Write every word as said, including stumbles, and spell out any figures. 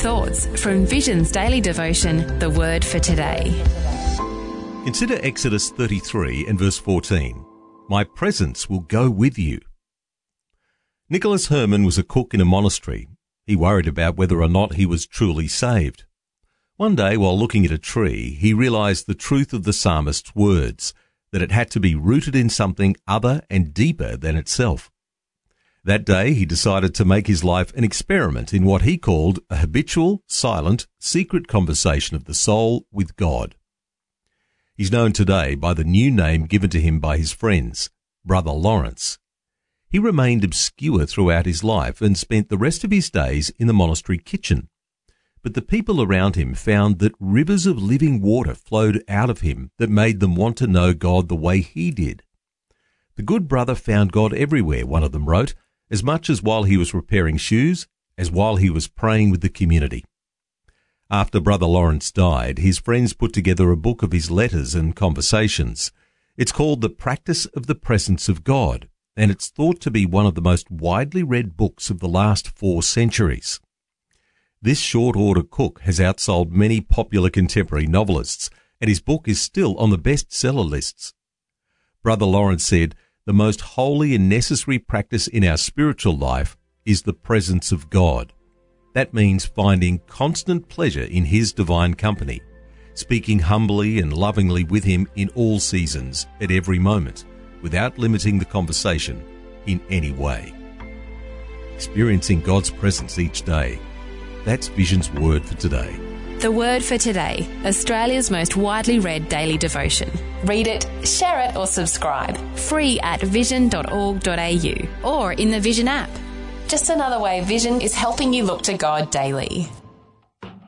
thoughts from Vision's daily devotion, The Word for Today. Consider Exodus thirty-three and verse fourteen. My presence will go with you. Nicholas Herman was a cook in a monastery. He worried about whether or not he was truly saved. One day, while looking at a tree, he realized the truth of the psalmist's words, that it had to be rooted in something other and deeper than itself. That day, he decided to make his life an experiment in what he called a habitual, silent, secret conversation of the soul with God. He's known today by the new name given to him by his friends, Brother Lawrence. He remained obscure throughout his life and spent the rest of his days in the monastery kitchen. But the people around him found that rivers of living water flowed out of him that made them want to know God the way he did. The good brother found God everywhere, one of them wrote, as much as while he was repairing shoes, as while he was praying with the community. After Brother Lawrence died, his friends put together a book of his letters and conversations. It's called The Practice of the Presence of God, and it's thought to be one of the most widely read books of the last four centuries. This short-order cook has outsold many popular contemporary novelists, and his book is still on the bestseller lists. Brother Lawrence said, the most holy and necessary practice in our spiritual life is the presence of God. That means finding constant pleasure in His divine company, speaking humbly and lovingly with Him in all seasons, at every moment, without limiting the conversation in any way. Experiencing God's presence each day. That's Vision's Word for Today. The Word for Today, Australia's most widely read daily devotion. Read it, share it or subscribe. Free at vision dot org dot a u or in the Vision app. Just another way Vision is helping you look to God daily.